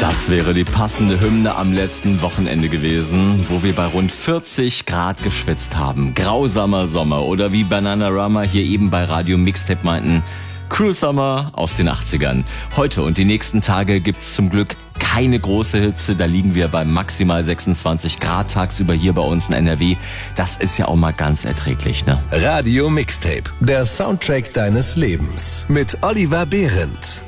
Das wäre die passende Hymne am letzten Wochenende gewesen, wo wir bei rund 40 Grad geschwitzt haben. Grausamer Sommer oder wie Bananarama hier eben bei Radio Mixtape meinten, Cruel Summer aus den 80ern. Heute und die nächsten Tage gibt's zum Glück keine große Hitze. Da liegen wir bei maximal 26 Grad tagsüber hier bei uns in NRW. Das ist ja auch mal ganz erträglich, ne? Radio Mixtape, der Soundtrack deines Lebens mit Oliver Behrendt.